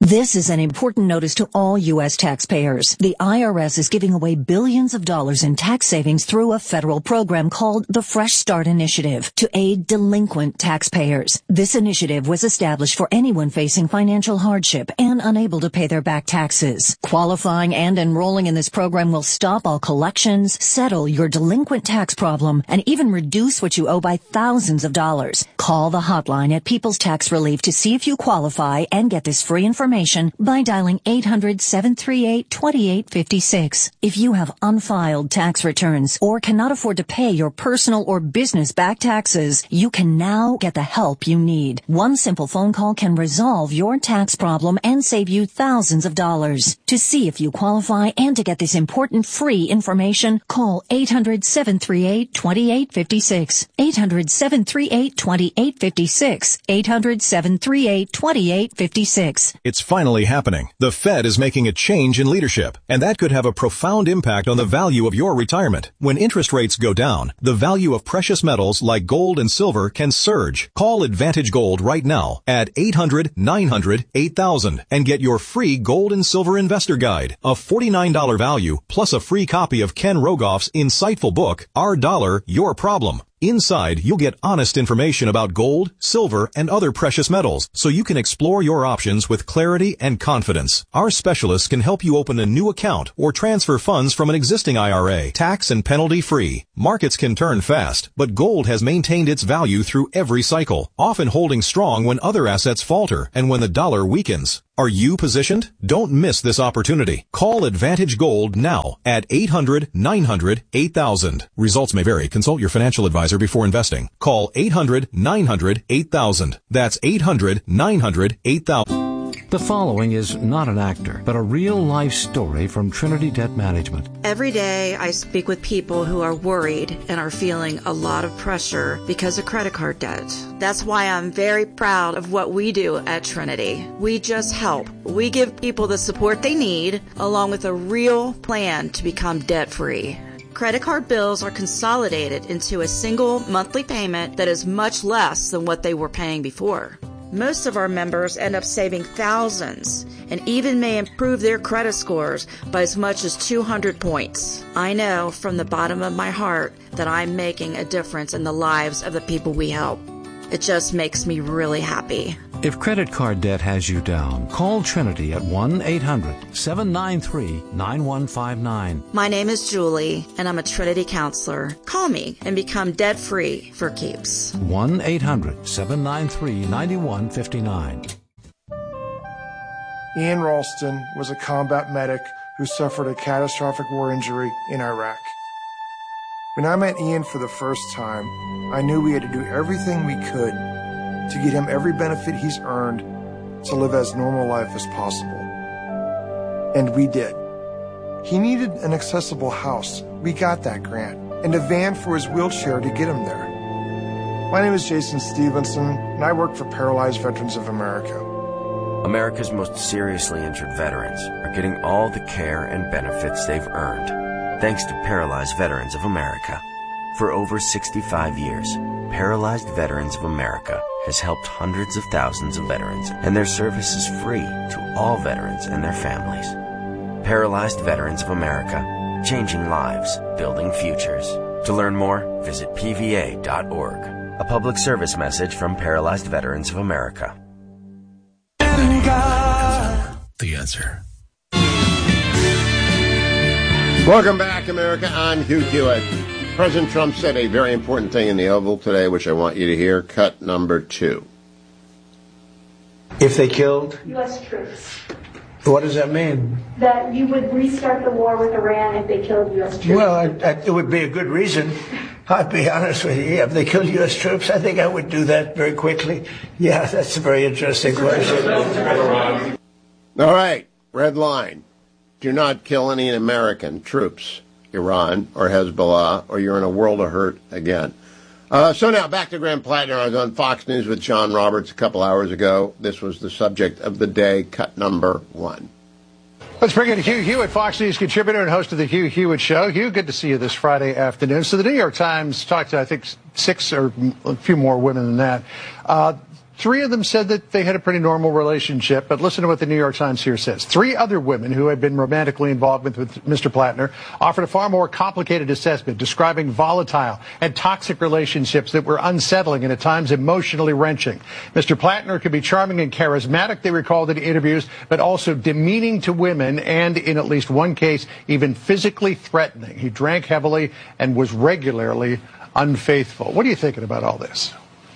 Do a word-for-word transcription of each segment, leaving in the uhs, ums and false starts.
This is an important notice to all U S taxpayers. The I R S is giving away billions of dollars in tax savings through a federal program called the Fresh Start Initiative to aid delinquent taxpayers. This initiative was established for anyone facing financial hardship and unable to pay their back taxes. Qualifying and enrolling in this program will stop all collections, settle your delinquent tax problem, and even reduce what you owe by thousands of dollars. Call the hotline at People's Tax Relief to see if you qualify and get this free information by dialing eight hundred, seven three eight, two eight five six. If you have unfiled tax returns or cannot afford to pay your personal or business back taxes, you can now get the help you need. One simple phone call can resolve your tax problem and save you thousands of dollars. To see if you qualify and to get this important free information, call eight hundred, seven three eight, two eight five six. eight hundred, seven three eight, two eight five six. eight hundred, seven three eight, two eight five six. It's finally happening. The Fed is making a change in leadership, and that could have a profound impact on the value of your retirement. When interest rates go down, the value of precious metals like gold and silver can surge. Call Advantage Gold right now at eight hundred, nine hundred, eight thousand and get your free Gold and Silver Investor Guide, a forty-nine dollars value, plus a free copy of Ken Rogoff's insightful book, Our Dollar, Your Problem. Inside, you'll get honest information about gold, silver, and other precious metals, so you can explore your options with clarity and confidence. Our specialists can help you open a new account or transfer funds from an existing I R A, tax and penalty free. Markets can turn fast, but gold has maintained its value through every cycle, often holding strong when other assets falter and when the dollar weakens. Are you positioned? Don't miss this opportunity. Call Advantage Gold now at eight hundred, nine hundred, eight thousand. Results may vary. Consult your financial advisor before investing. Call eight hundred, nine hundred, eight thousand. That's eight hundred, nine hundred, eight thousand. The following is not an actor, but a real-life story from Trinity Debt Management. Every day I speak with people who are worried and are feeling a lot of pressure because of credit card debt. That's why I'm very proud of what we do at Trinity. We just help. We give people the support they need, along with a real plan to become debt-free. Credit card bills are consolidated into a single monthly payment that is much less than what they were paying before. Most of our members end up saving thousands and even may improve their credit scores by as much as two hundred points. I know from the bottom of my heart that I'm making a difference in the lives of the people we help. It just makes me really happy. If credit card debt has you down, call Trinity at one eight hundred, seven nine three, nine one five nine. My name is Julie, and I'm a Trinity counselor. Call me and become debt-free for keeps. one eight hundred, seven nine three, nine one five nine. Ian Ralston was a combat medic who suffered a catastrophic war injury in Iraq. When I met Ian for the first time, I knew we had to do everything we could to get him every benefit he's earned to live as normal life as possible. And we did. He needed an accessible house. We got that grant. And a van for his wheelchair to get him there. My name is Jason Stevenson, and I work for Paralyzed Veterans of America. America's most seriously injured veterans are getting all the care and benefits they've earned, thanks to Paralyzed Veterans of America. For over sixty-five years, Paralyzed Veterans of America has helped hundreds of thousands of veterans, and their service is free to all veterans and their families. Paralyzed Veterans of America, changing lives, building futures. To learn more, visit P V A dot org. A public service message from Paralyzed Veterans of America. The answer. Welcome back, America. I'm Hugh Hewitt. President Trump said a very important thing in the Oval today, which I want you to hear. Cut number two. If they killed U S troops. What does that mean? That you would restart the war with Iran if they killed U S troops. Well, I, I, it would be a good reason. I'd be honest with you. Yeah, if they killed U S troops, I think I would do that very quickly. Yeah, that's a very interesting question. All right, red line. Do not kill any American troops, Iran or Hezbollah, or you're in a world of hurt again. Uh, so now back to Graham Plattner. I was on Fox News with John Roberts a couple hours ago. This was the subject of the day, cut number one. Let's bring in Hugh Hewitt, Fox News contributor and host of the Hugh Hewitt Show. Hugh, good to see you this Friday afternoon. So the New York Times talked to, I think, six or a few more women than that. Uh, Three of them said that they had a pretty normal relationship, but listen to what the New York Times here says. Three other women who had been romantically involved with, with Mister Plattner offered a far more complicated assessment, describing volatile and toxic relationships that were unsettling and at times emotionally wrenching. Mister Plattner could be charming and charismatic, they recalled in interviews, but also demeaning to women and, in at least one case, even physically threatening. He drank heavily and was regularly unfaithful. What are you thinking about all this?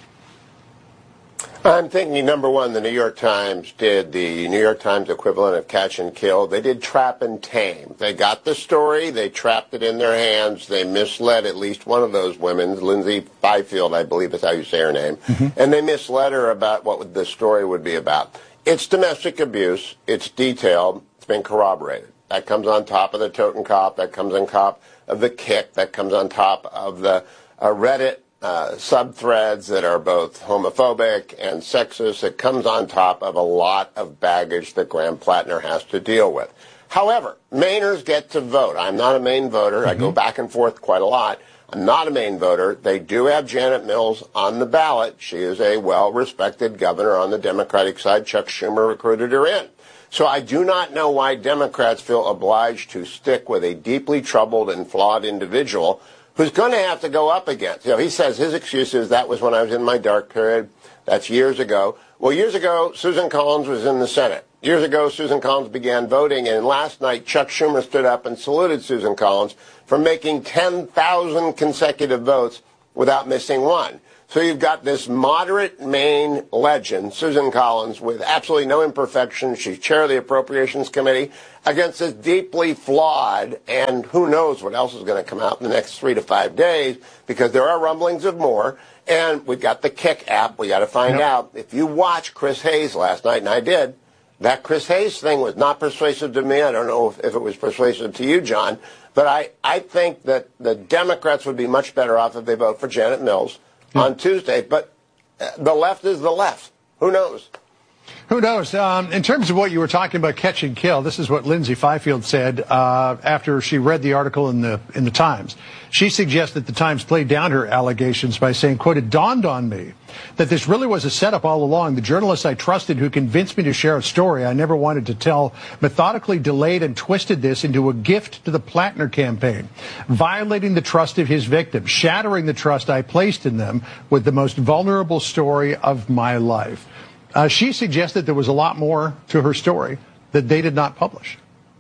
I'm thinking, number one, the New York Times did the New York Times equivalent of Catch and Kill. They did trap and tame. They got the story. They trapped it in their hands. They misled at least one of those women, Lindsay Fifield, I believe is how you say her name, mm-hmm. and they misled her about what the story would be about. It's domestic abuse. It's detailed. It's been corroborated. That comes on top of the totem cop. That comes on top of the kick. That comes on top of the uh, Reddit Uh, sub-threads that are both homophobic and sexist. It comes on top of a lot of baggage that Graham Plattner has to deal with. However, Mainers get to vote. I'm not a Maine voter. Mm-hmm. I go back and forth quite a lot. I'm not a Maine voter. They do have Janet Mills on the ballot. She is a well-respected governor on the Democratic side. Chuck Schumer recruited her in. So I do not know why Democrats feel obliged to stick with a deeply troubled and flawed individual who's going to have to go up against. You know, he says his excuse is that was when I was in my dark period. That's years ago. Well, years ago, Susan Collins was in the Senate. Years ago, Susan Collins began voting, and last night, Chuck Schumer stood up and saluted Susan Collins for making ten thousand consecutive votes without missing one. So you've got this moderate Maine legend, Susan Collins, with absolutely no imperfections. She's chair of the Appropriations Committee, against this deeply flawed, and who knows what else is going to come out in the next three to five days, because there are rumblings of more. And we've got the Kick app. We got to find yep. out. If you watch Chris Hayes last night, and I did, that Chris Hayes thing was not persuasive to me. I don't know if, if it was persuasive to you, John. But I, I think that the Democrats would be much better off if they vote for Janet Mills on Tuesday, but the left is the left. Who knows? Who knows? Um, in terms of what you were talking about, Catch and Kill, this is what Lindsay Fifield said uh, after she read the article in the in the Times. She suggests that the Times played down her allegations by saying, quote, "It dawned on me that this really was a setup all along. The journalists I trusted who convinced me to share a story I never wanted to tell methodically delayed and twisted this into a gift to the Plattner campaign, violating the trust of his victims, shattering the trust I placed in them with the most vulnerable story of my life." Uh, she suggested there was a lot more to her story that they did not publish.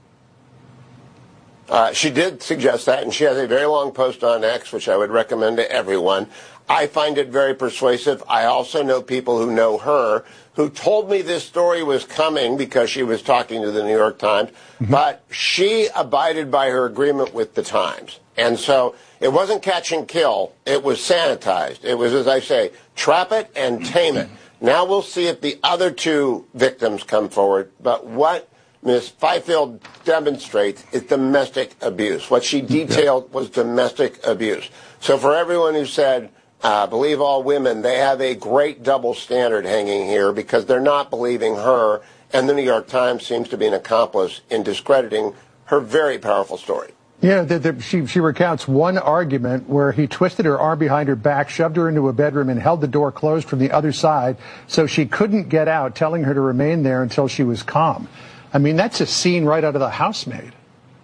Uh, she did suggest that, and she has a very long post on X, which I would recommend to everyone. I find it very persuasive. I also know people who know her who told me this story was coming because she was talking to the New York Times, mm-hmm. but she abided by her agreement with the Times. And so it wasn't Catch and Kill. It was sanitized. It was, as I say, trap it and tame it. Now we'll see if the other two victims come forward. But what Miz Fifield demonstrates is domestic abuse. What she detailed was domestic abuse. So for everyone who said, uh, believe all women, they have a great double standard hanging here because they're not believing her. And the New York Times seems to be an accomplice in discrediting her very powerful story. Yeah, the, the, she, she recounts one argument where he twisted her arm behind her back, shoved her into a bedroom, and held the door closed from the other side so she couldn't get out, telling her to remain there until she was calm. I mean, that's a scene right out of The Housemaid.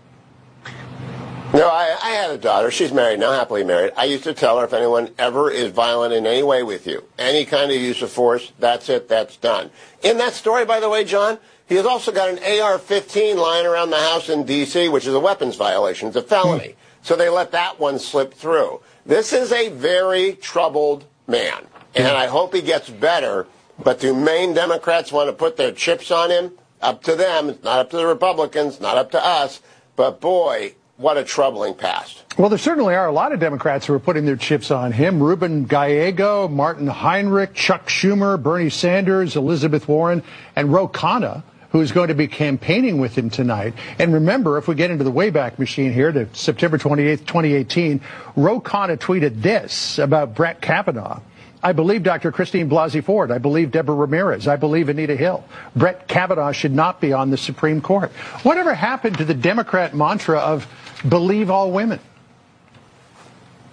No, I, I had a daughter. She's married now, happily married. I used to tell her if anyone ever is violent in any way with you, any kind of use of force, that's it, that's done. In that story, by the way, John, he has also got an A R fifteen lying around the house in D C, which is a weapons violation. It's a felony. So they let that one slip through. This is a very troubled man, and I hope he gets better. But do Maine Democrats want to put their chips on him? Up to them. It's not up to the Republicans, not up to us. But, boy, what a troubling past. Well, there certainly are a lot of Democrats who are putting their chips on him. Ruben Gallego, Martin Heinrich, Chuck Schumer, Bernie Sanders, Elizabeth Warren, and Ro Khanna, who's going to be campaigning with him tonight. And remember, if we get into the Wayback Machine here to September twenty-eighth, twenty eighteen, Ro Khanna tweeted this about Brett Kavanaugh. "I believe Doctor Christine Blasey Ford. I believe Deborah Ramirez. I believe Anita Hill. Brett Kavanaugh should not be on the Supreme Court." Whatever happened to the Democrat mantra of believe all women?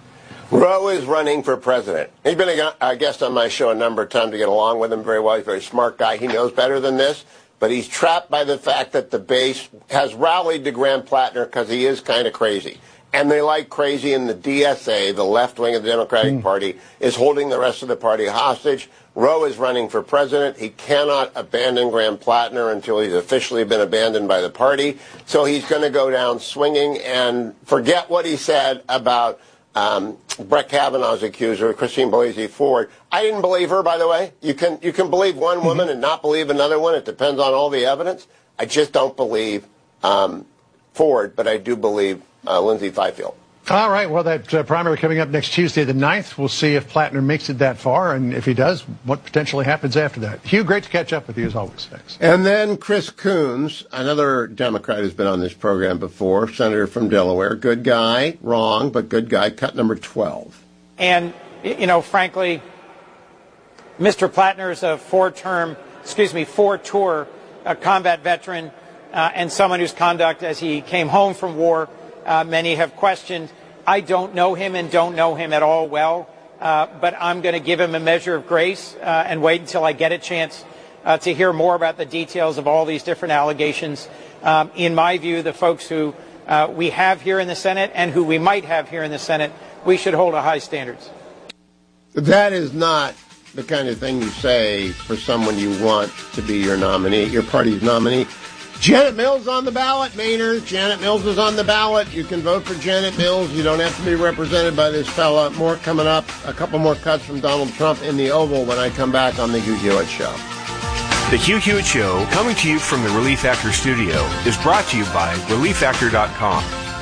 Roe is running for president. He's been a, a guest on my show a number of times to get along with him very well. He's a very smart guy. He knows better than this, but he's trapped by the fact that the base has rallied to Graham Plattner because he is kind of crazy. And they like crazy, and the D S A, the left wing of the Democratic mm. Party, is holding the rest of the party hostage. Roe is running for president. He cannot abandon Graham Plattner until he's officially been abandoned by the party. So he's going to go down swinging and forget what he said about um, Brett Kavanaugh's accuser, Christine Blasey Ford. I didn't believe her, by the way. You can you can believe one woman mm-hmm. and not believe another one. It depends on all the evidence. I just don't believe um, Ford, but I do believe uh, Lindsay Fifield. All right. Well, that uh, primary coming up next Tuesday, the ninth. We'll see if Plattner makes it that far, and if he does, what potentially happens after that. Hugh, great to catch up with you as always. Thanks. And then Chris Coons, another Democrat who's been on this program before, senator from Delaware. Good guy, wrong, but good guy. Cut number twelve. And, you know, frankly, Mister Plattner is a four-term, excuse me, four-tour uh, combat veteran uh, and someone whose conduct as he came home from war, Uh, many have questioned. I don't know him and don't know him at all well, uh, but I'm going to give him a measure of grace uh, and wait until I get a chance uh, to hear more about the details of all these different allegations. Um, in my view, the folks who uh, we have here in the Senate and who we might have here in the Senate, we should hold a high standards. That is not the kind of thing you say for someone you want to be your nominee, your party's nominee. Janet Mills on the ballot, Maynard. Janet Mills is on the ballot. You can vote for Janet Mills. You don't have to be represented by this fella. More coming up. A couple more cuts from Donald Trump in the Oval when I come back on the Hugh Hewitt Show. The Hugh Hewitt Show, coming to you from the Relief Factor studio, is brought to you by relief factor dot com.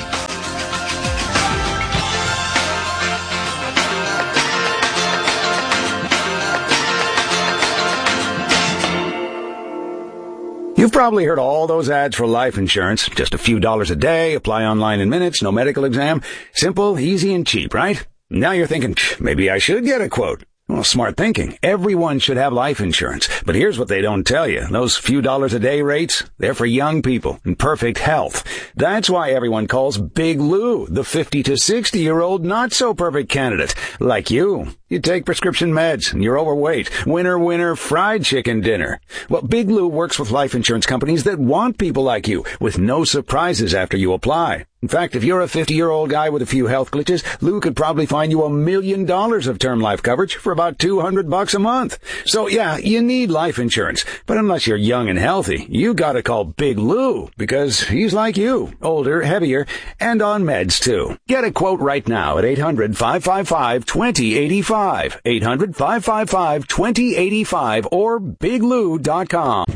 You've probably heard all those ads for life insurance. Just a few dollars a day, apply online in minutes, no medical exam. Simple, easy, and cheap, right? Now you're thinking, maybe I should get a quote. Well, smart thinking. Everyone should have life insurance. But here's what they don't tell you. Those few dollars a day rates, they're for young people in perfect health. That's why everyone calls Big Lou the fifty to sixty year old not so perfect candidate. Like you. You take prescription meds and you're overweight. Winner, winner, fried chicken dinner. Well, Big Lou works with life insurance companies that want people like you with no surprises after you apply. In fact, if you're a fifty-year-old guy with a few health glitches, Lou could probably find you a million dollars of term life coverage for about two hundred bucks a month. So yeah, you need life insurance. But unless you're young and healthy, you gotta call Big Lou because he's like you, older, heavier, and on meds too. Get a quote right now at eight hundred, five five five, two zero eight five. eight hundred, five five five, two zero eight five or big lou dot com.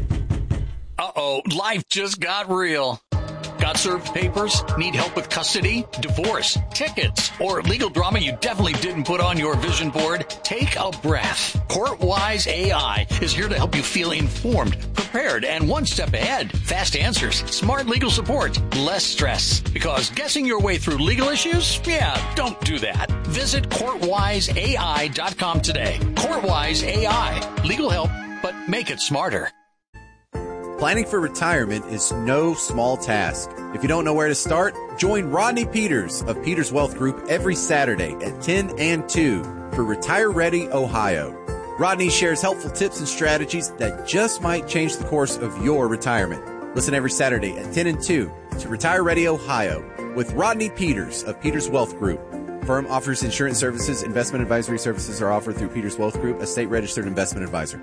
Uh-oh, life just got real. Got served papers? Need help with custody, divorce, tickets, or legal drama you definitely didn't put on your vision board? Take a breath. CourtWise A I is here to help you feel informed, prepared, and one step ahead. Fast answers, smart legal support, less stress. Because guessing your way through legal issues? Yeah, don't do that. Visit court wise A I dot com today. CourtWise A I. Legal help, but make it smarter. Planning for retirement is no small task. If you don't know where to start, join Rodney Peters of Peters Wealth Group every Saturday at ten and two for Retire Ready Ohio. Rodney shares helpful tips and strategies that just might change the course of your retirement. Listen every Saturday at ten and two to Retire Ready Ohio with Rodney Peters of Peters Wealth Group. Firm offers insurance services. Investment advisory services are offered through Peters Wealth Group, a state-registered investment advisor.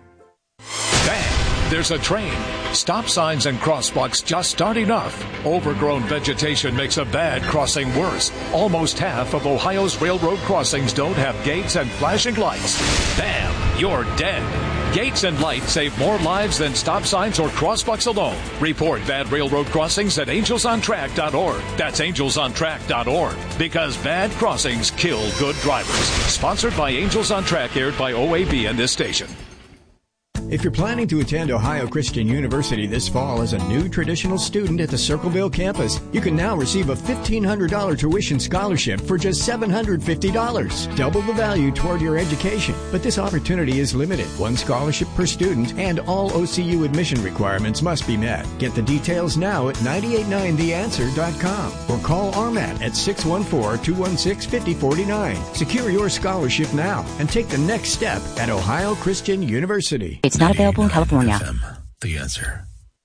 Bang! There's a train. Stop signs and crosswalks just aren't enough. Overgrown vegetation makes a bad crossing worse. Almost half of Ohio's railroad crossings don't have gates and flashing lights. Bam! You're dead. Gates and lights save more lives than stop signs or crosswalks alone. Report bad railroad crossings at angels on track dot org. That's angels on track dot org. Because bad crossings kill good drivers. Sponsored by Angels on Track, aired by O A B and this station. If you're planning to attend Ohio Christian University this fall as a new traditional student at the Circleville campus, you can now receive a fifteen hundred dollars tuition scholarship for just seven hundred fifty dollars, double the value toward your education. But this opportunity is limited. One scholarship per student, and all O C U admission requirements must be met. Get the details now at nine eight nine the answer dot com or call R M A T at six one four, two one six, five zero four nine. Secure your scholarship now and take the next step at Ohio Christian University. It's not available in California. F M, the answer.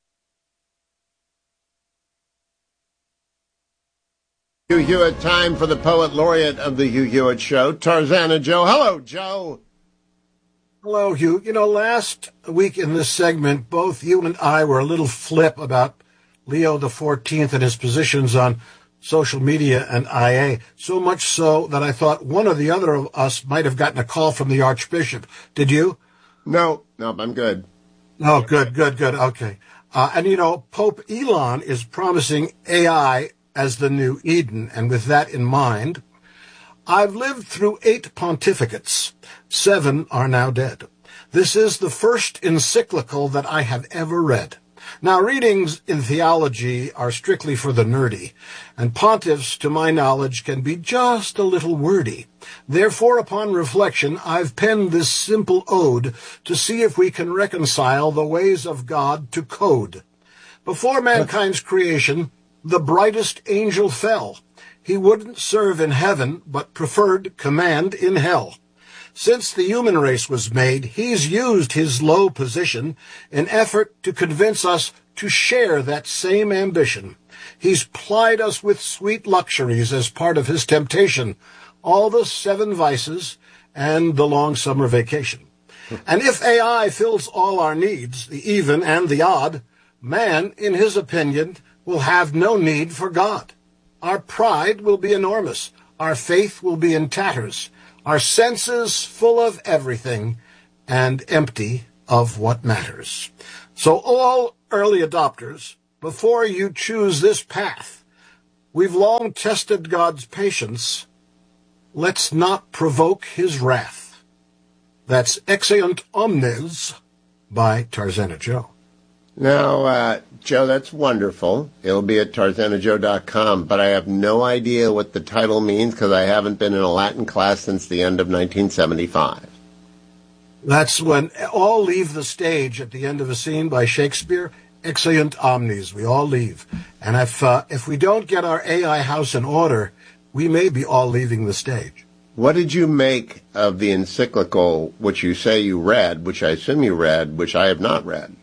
Hugh Hewitt, time for the poet laureate of the Hugh Hewitt Show, Tarzana Joe. Hello, Joe. Hello, Hugh. You know, last week in this segment, both you and I were a little flip about Leo the fourteenth and his positions on social media and I A, so much so that I thought one or the other of us might have gotten a call from the Archbishop. Did you? No, no, I'm good. Oh, good, good, good. Okay. Uh, and, you know, Pope Elon is promising A I as the new Eden. And with that in mind, I've lived through eight pontificates. Seven are now dead. This is the first encyclical that I have ever read. Now, readings in theology are strictly for the nerdy, and pontiffs, to my knowledge, can be just a little wordy. Therefore, upon reflection, I've penned this simple ode to see if we can reconcile the ways of God to code. Before mankind's creation, the brightest angel fell. He wouldn't serve in heaven, but preferred command in hell. Since the human race was made, he's used his low position in effort to convince us to share that same ambition. He's plied us with sweet luxuries as part of his temptation, all the seven vices and the long summer vacation. And if A I fills all our needs, the even and the odd, man, in his opinion, will have no need for God. Our pride will be enormous. Our faith will be in tatters. Our senses full of everything and empty of what matters. So all early adopters, before you choose this path, we've long tested God's patience. Let's not provoke his wrath. That's Exeunt Omnes by Tarzana Joe. Now, uh, Joe, that's wonderful. It'll be at tarzana joe dot com, but I have no idea what the title means because I haven't been in a Latin class since the end of nineteen seventy-five. That's when all leave the stage at the end of a scene by Shakespeare. Exeunt omnes. We all leave. And if uh, if we don't get our A I house in order, we may be all leaving the stage. What did you make of the encyclical, which you say you read, which I assume you read, which I have not read?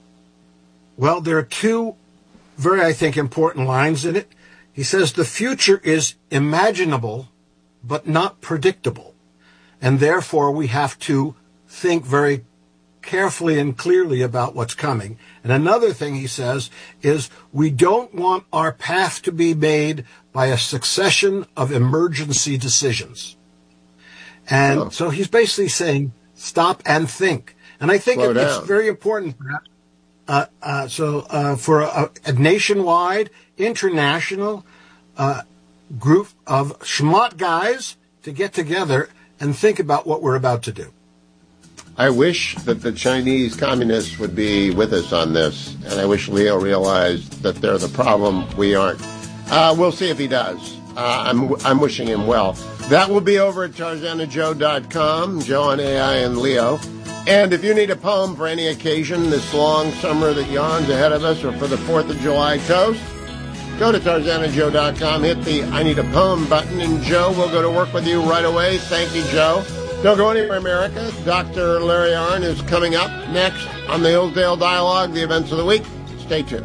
Well, there are two very, I think, important lines in it. He says the future is imaginable, but not predictable. And therefore, we have to think very carefully and clearly about what's coming. And another thing he says is we don't want our path to be made by a succession of emergency decisions. And oh. so he's basically saying stop and think. And I think it, it's very important, perhaps, Uh, uh, so uh, for a, a nationwide, international uh, group of schmott guys to get together and think about what we're about to do. I wish that the Chinese communists would be with us on this, and I wish Leo realized that they're the problem, we aren't. Uh, we'll see if he does. Uh, I'm I'm wishing him well. That will be over at tarzana joe dot com, Joe on A I and Leo. And if you need a poem for any occasion this long summer that yawns ahead of us or for the fourth of July toast, go to tarzana joe dot com, hit the I Need a Poem button, and Joe will go to work with you right away. Thank you, Joe. Don't go anywhere, America. Doctor Larry Arnn is coming up next on the Hillsdale Dialogue, the events of the week. Stay tuned.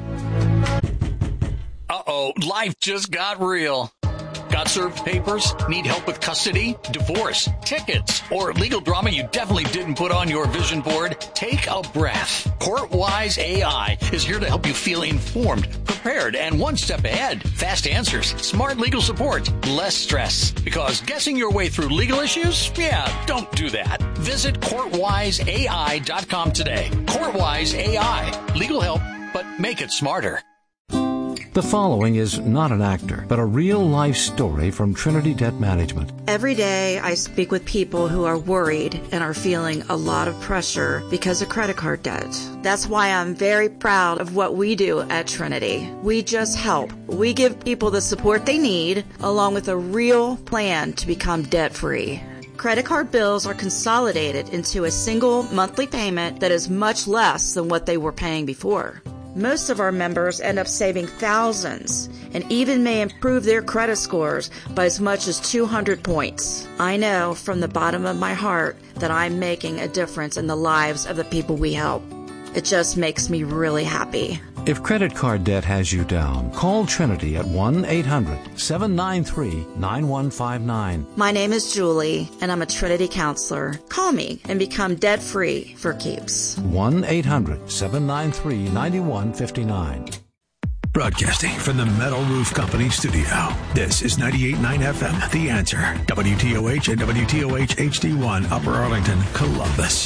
Uh-oh, life just got real. Got served papers? Need help with custody, divorce, tickets, or legal drama you definitely didn't put on your vision board? Take a breath. CourtWise A I is here to help you feel informed, prepared, and one step ahead. Fast answers, smart legal support, less stress. Because guessing your way through legal issues? Yeah, don't do that. Visit court wise A I dot com today. CourtWise A I. Legal help, but make it smarter. The following is not an actor, but a real-life story from Trinity Debt Management. Every day I speak with people who are worried and are feeling a lot of pressure because of credit card debt. That's why I'm very proud of what we do at Trinity. We just help. We give people the support they need, along with a real plan to become debt-free. Credit card bills are consolidated into a single monthly payment that is much less than what they were paying before. Most of our members end up saving thousands and even may improve their credit scores by as much as two hundred points. I know from the bottom of my heart that I'm making a difference in the lives of the people we help. It just makes me really happy. If credit card debt has you down, call Trinity at one eight hundred seven nine three nine one five nine. My name is Julie, and I'm a Trinity counselor. Call me and become debt-free for keeps. one eight hundred seven nine three nine one five nine. Broadcasting from the Metal Roof Company studio. This is ninety-eight point nine F M, The Answer. W T O H and W T O H H D one, Upper Arlington, Columbus.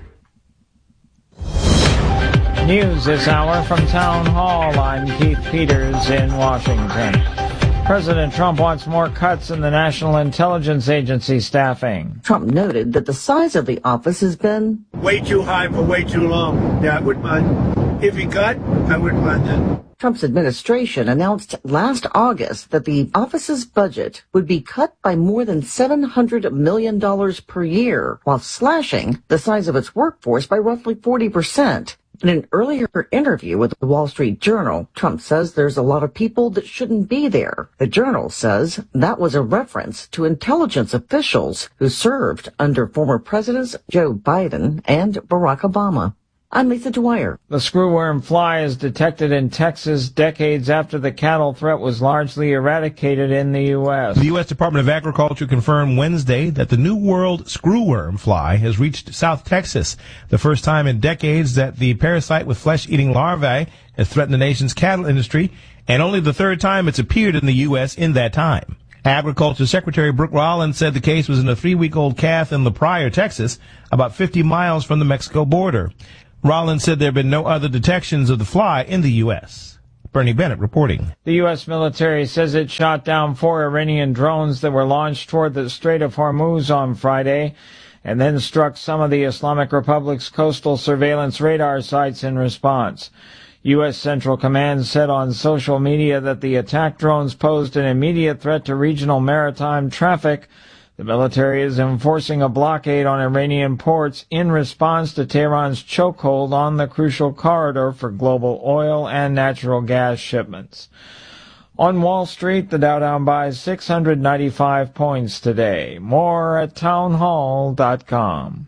News this hour from Town Hall. I'm Keith Peters in Washington. President Trump wants more cuts in the National Intelligence Agency staffing. Trump noted that the size of the office has been way too high for way too long. Yeah, I wouldn't mind. If he cut, I wouldn't mind that. Trump's administration announced last August that the office's budget would be cut by more than seven hundred million dollars per year, while slashing the size of its workforce by roughly forty percent. In an earlier interview with the Wall Street Journal, Trump says there's a lot of people that shouldn't be there. The Journal says that was a reference to intelligence officials who served under former Presidents Joe Biden and Barack Obama. I'm Lisa Dwyer. The screwworm fly is detected in Texas decades after the cattle threat was largely eradicated in the U S. The U S Department of Agriculture confirmed Wednesday that the New World screwworm fly has reached South Texas, the first time in decades that the parasite with flesh-eating larvae has threatened the nation's cattle industry, and only the third time it's appeared in the U S in that time. Agriculture Secretary Brooke Rollins said the case was in a three-week-old calf in La Pryor, Texas, about fifty miles from the Mexico border. Rollins said there have been no other detections of the fly in the U S. Bernie Bennett reporting. The U S military says it shot down four Iranian drones that were launched toward the Strait of Hormuz on Friday and then struck some of the Islamic Republic's coastal surveillance radar sites in response. U S Central Command said on social media that the attack drones posed an immediate threat to regional maritime traffic. The military is enforcing a blockade on Iranian ports in response to Tehran's chokehold on the crucial corridor for global oil and natural gas shipments. On Wall Street, the Dow down by six hundred ninety-five points today. More at townhall dot com.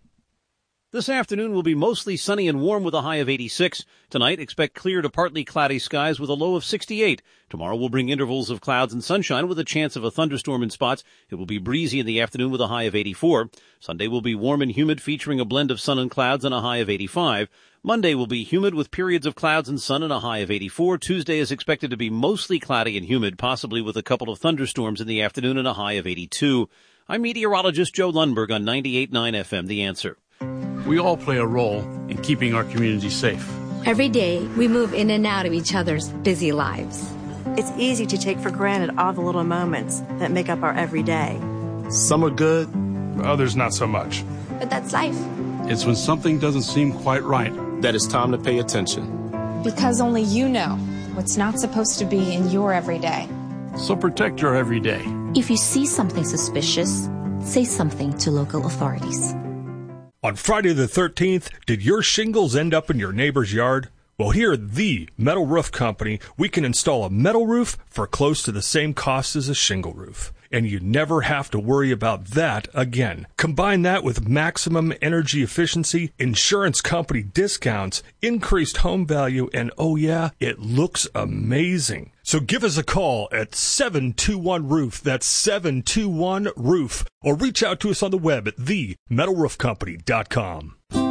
This afternoon will be mostly sunny and warm with a high of eighty-six. Tonight, expect clear to partly cloudy skies with a low of sixty-eight. Tomorrow will bring intervals of clouds and sunshine with a chance of a thunderstorm in spots. It will be breezy in the afternoon with a high of eighty-four. Sunday will be warm and humid, featuring a blend of sun and clouds and a high of eighty-five. Monday will be humid with periods of clouds and sun and a high of eighty-four. Tuesday is expected to be mostly cloudy and humid, possibly with a couple of thunderstorms in the afternoon and a high of eighty-two. I'm meteorologist Joe Lundberg on ninety-eight point nine F M, The Answer. We all play a role in keeping our community safe. Every day, we move in and out of each other's busy lives. It's easy to take for granted all the little moments that make up our everyday. Some are good, others not so much. But that's life. It's when something doesn't seem quite right that it's time to pay attention. Because only you know what's not supposed to be in your everyday. So protect your everyday. If you see something suspicious, say something to local authorities. On Friday the thirteenth, did your shingles end up in your neighbor's yard? Well, here at the Metal Roof Company, we can install a metal roof for close to the same cost as a shingle roof. And you never have to worry about that again. Combine that with maximum energy efficiency, insurance company discounts, increased home value, and oh yeah, it looks amazing. So give us a call at seven two one roof. That's seven two one roof. Or reach out to us on the web at the metal roof company dot com.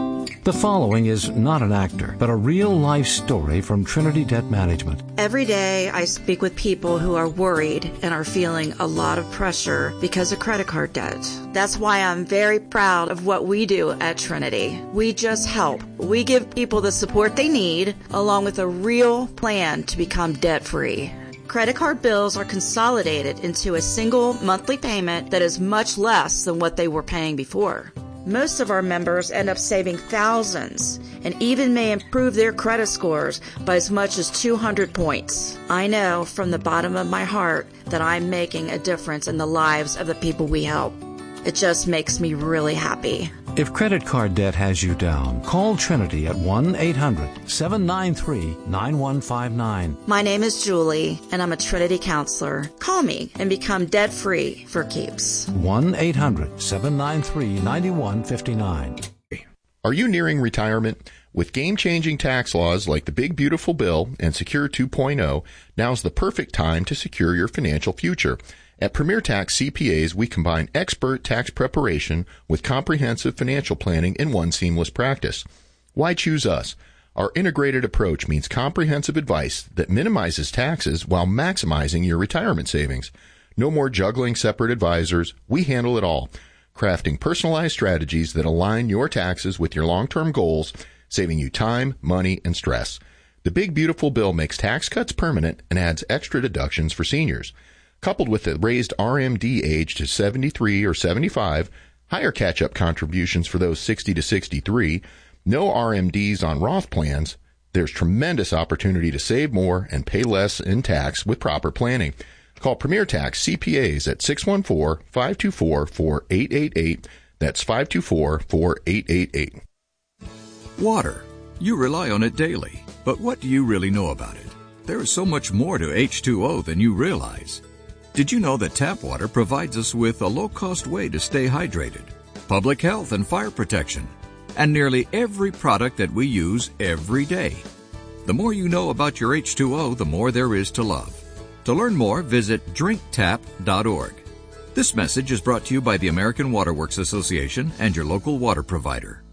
The following is not an actor, but a real-life story from Trinity Debt Management. Every day I speak with people who are worried and are feeling a lot of pressure because of credit card debt. That's why I'm very proud of what we do at Trinity. We just help. We give people the support they need, along with a real plan to become debt-free. Credit card bills are consolidated into a single monthly payment that is much less than what they were paying before. Most of our members end up saving thousands and even may improve their credit scores by as much as two hundred points. I know from the bottom of my heart that I'm making a difference in the lives of the people we help. It just makes me really happy. If credit card debt has you down, call Trinity at one eight hundred seven nine three nine one five nine. My name is Julie, and I'm a Trinity counselor. Call me and become debt-free for keeps. one eight hundred seven nine three nine one five nine. Are you nearing retirement? With game-changing tax laws like the Big Beautiful Bill and Secure two point oh, now's the perfect time to secure your financial future. At Premier Tax C P As, we combine expert tax preparation with comprehensive financial planning in one seamless practice. Why choose us? Our integrated approach means comprehensive advice that minimizes taxes while maximizing your retirement savings. No more juggling separate advisors. We handle it all, crafting personalized strategies that align your taxes with your long-term goals, saving you time, money, and stress. The Big Beautiful Bill makes tax cuts permanent and adds extra deductions for seniors. Coupled with the raised R M D age to seventy-three or seventy-five, higher catch-up contributions for those sixty to sixty-three, no R M Ds on Roth plans, there's tremendous opportunity to save more and pay less in tax with proper planning. Call Premier Tax C P As at six one four, five two four, four eight eight eight. That's five two four, four eight eight eight. Water. You rely on it daily. But what do you really know about it? There is so much more to H two O than you realize. Did you know that tap water provides us with a low-cost way to stay hydrated, public health and fire protection, and nearly every product that we use every day? The more you know about your H two O, the more there is to love. To learn more, visit drink tap dot org. This message is brought to you by the American Water Works Association and your local water provider.